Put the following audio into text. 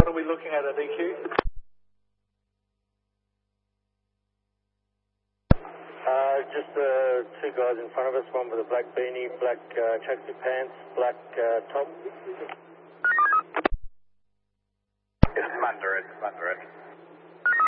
are we looking at EQ? Just two guys in front of us, one with a black beanie, black tracksuit pants, black top. It's Commander Ed.